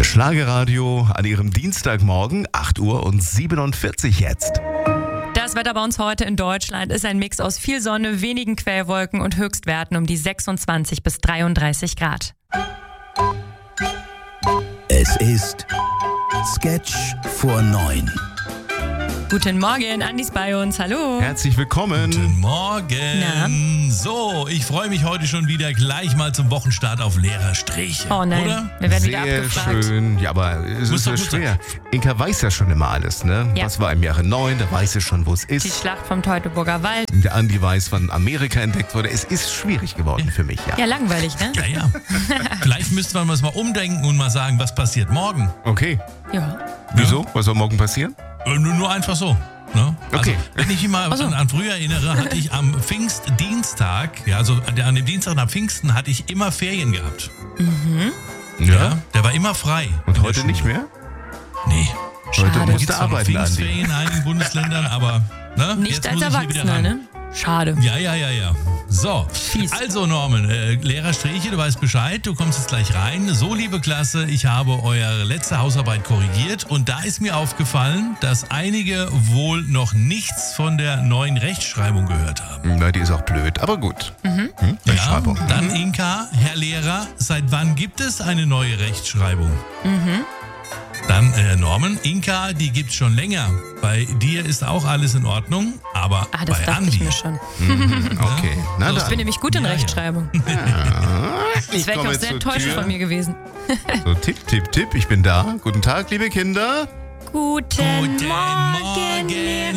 Das Schlagerradio an Ihrem Dienstagmorgen, 8:47 Uhr jetzt. Das Wetter bei uns heute in Deutschland ist ein Mix aus viel Sonne, wenigen Quellwolken und Höchstwerten um die 26 bis 33 Grad. Es ist Sketch vor 9. Guten Morgen, Andi ist bei uns. Hallo. Herzlich willkommen. Guten Morgen. Na? So, ich freue mich heute schon wieder gleich mal zum Wochenstart auf Lehrerstriche. Oh nein, Oder? wir werden wieder Sehr abgefragt. schön. Ja, aber es Muss ist ja doch gut schwer. Inka weiß ja schon immer alles, ne? Ja. Was war im Jahre 9, da weiß sie schon, wo es Die ist. Schlacht vom Teutoburger Wald. Der Andi weiß, wann Amerika entdeckt wurde. Es ist schwierig geworden für mich, ja. Ja, langweilig, ne? Ja. Vielleicht müssten wir uns mal umdenken und mal sagen, was passiert morgen. Okay. Ja. Wieso? Was soll morgen passieren? Nur einfach so. Ne? Okay. Also, wenn ich mich mal an früher erinnere, hatte ich am Pfingstdienstag, ja, also an dem Dienstag nach Pfingsten, hatte ich immer Ferien gehabt. Ja, der war immer frei. Und heute nicht mehr? Nee. Heute Schade. musst Gibt's du zwar noch arbeiten, Andi. Pfingstferien in einigen Bundesländern, aber ne, Nicht jetzt als muss ich hier wieder Erwachsener, ran. ne? Schade. Ja. So, Fies. also Norman, Lehrerstriche, du weißt Bescheid, du kommst jetzt gleich rein. So, liebe Klasse, ich habe eure letzte Hausarbeit korrigiert und da ist mir aufgefallen, dass einige wohl noch nichts von der neuen Rechtschreibung gehört haben. Na, die ist auch blöd, aber gut. Ja, Rechtschreibung. dann Inka, Herr Lehrer, seit wann gibt es eine neue Rechtschreibung? Dann Norman, Inka, die gibt's schon länger. Bei dir ist auch alles in Ordnung, aber Das bei dachte Andi. ich mir schon. Okay, na So, Ich bin dann. nämlich gut in Ja. Rechtschreibung. Ich Das wäre ich komme auch jetzt sehr zur enttäuscht Tür. von mir gewesen. So, tipp, tipp, tipp, ich bin da. Guten Tag, liebe Kinder. Guten Morgen,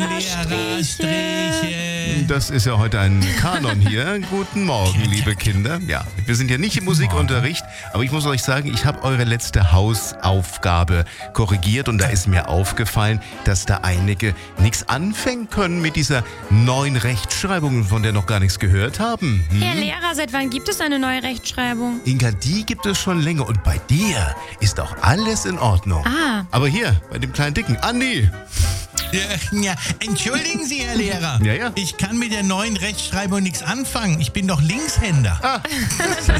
Lehrerstriche. Das ist ja heute ein Kanon hier. Guten Morgen, liebe Kinder. Ja, wir sind ja nicht im Musikunterricht, aber ich muss euch sagen, ich habe eure letzte Hausaufgabe korrigiert und da ist mir aufgefallen, dass da einige nichts anfangen können mit dieser neuen Rechtschreibung, von der noch gar nichts gehört haben. Herr Lehrer, seit wann gibt es eine neue Rechtschreibung? Inka, die gibt es schon länger und bei dir ist auch alles in Ordnung. Ah. Aber hier, bei dem kleinen Dicken, Andi. Ja, entschuldigen Sie, Herr Lehrer. Ja. Ich kann mit der neuen Rechtschreibung nichts anfangen. Ich bin doch Linkshänder.